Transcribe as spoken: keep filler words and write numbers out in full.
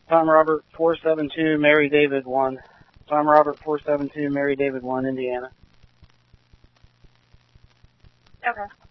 Tom Robert four seven two Mary David one. Tom Robert four seven two Mary David one, Indiana. Okay.